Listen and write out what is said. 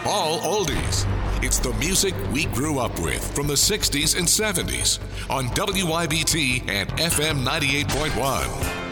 all oldies. It's the music we grew up with from the 60s and 70s on WYBT and FM 98.1.